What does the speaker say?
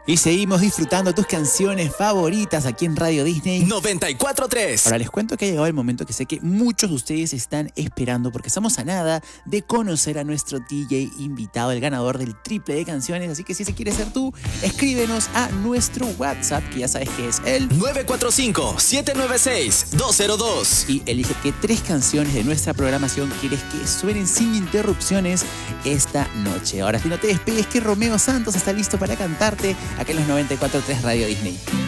Y seguimos disfrutando tus canciones favoritas aquí en Radio Disney 94.3. Ahora les cuento que ha llegado el momento que sé que muchos de ustedes están esperando, porque estamos a nada de conocer a nuestro DJ invitado, el ganador del triple de canciones. Así que si ese quieres ser tú, escríbenos a nuestro WhatsApp, que ya sabes que es el 945-796-202. y elige qué 3 canciones de nuestra programación quieres que suenen sin interrupciones esta noche. Ahora sí, no te despegues, que Romeo Santos está listo para cantarte acá en los 94.3 Radio Disney.